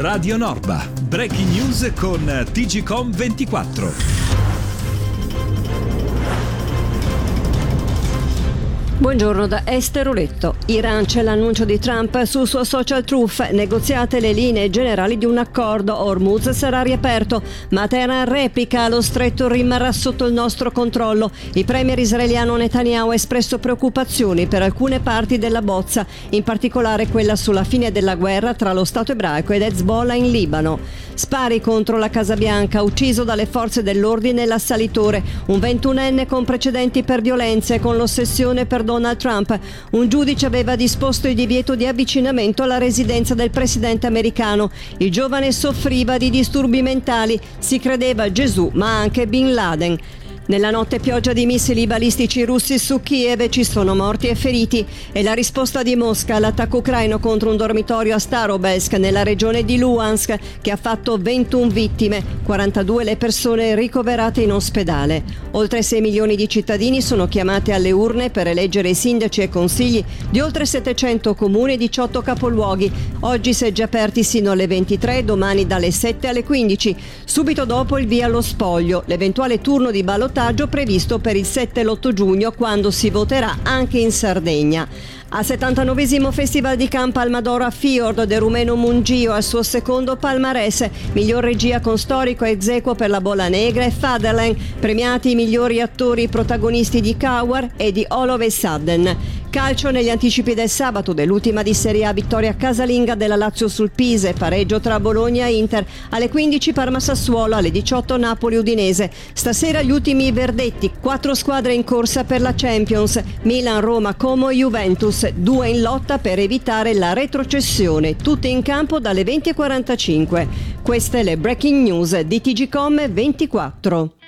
Radio Norba. Breaking news con TGcom 24. Buongiorno da Esther Letto. Iran, c'è l'annuncio di Trump sul suo social Truth. Negoziate le linee generali di un accordo. Hormuz sarà riaperto, ma Teheran replica: lo stretto rimarrà sotto il nostro controllo. Il premier israeliano Netanyahu ha espresso preoccupazioni per alcune parti della bozza, in particolare quella sulla fine della guerra tra lo Stato ebraico ed Hezbollah in Libano. Spari contro la Casa Bianca, ucciso dalle forze dell'ordine l'assalitore, un 21enne con precedenti per violenze, con l'ossessione per Donald Trump. Un giudice aveva disposto il divieto di avvicinamento alla residenza del presidente americano. Il giovane soffriva di disturbi mentali, si credeva Gesù ma anche Bin Laden. Nella notte pioggia di missili balistici russi su Kiev, ci sono morti e feriti. E la risposta di Mosca all'attacco ucraino contro un dormitorio a Starobelsk nella regione di Luhansk, che ha fatto 21 vittime, 42 le persone ricoverate in ospedale. Oltre 6 milioni di cittadini sono chiamati alle urne per eleggere i sindaci e consigli di oltre 700 comuni e 18 capoluoghi. Oggi seggi aperti sino alle 23, domani dalle 7 alle 15. Subito dopo il via allo spoglio, l'eventuale turno di ballottaggio previsto per il 7 e l'8 giugno, quando si voterà anche in Sardegna. Al 79esimo Festival di Cannes Palmadoro a Fiord del rumeno Mungio, al suo secondo palmarès, miglior regia con storico ex aequo per La Bolla Negra e Fatherland, premiati i migliori attori protagonisti di Coward e di All of a Sudden. Calcio, negli anticipi del sabato dell'ultima di Serie A, vittoria casalinga della Lazio sul Pise, pareggio tra Bologna e Inter, alle 15 Parma Sassuolo, alle 18 Napoli Udinese. Stasera gli ultimi verdetti, 4 squadre in corsa per la Champions, Milan, Roma, Como e Juventus, 2 in lotta per evitare la retrocessione, tutte in campo dalle 20:45. Queste le breaking news di TGcom 24.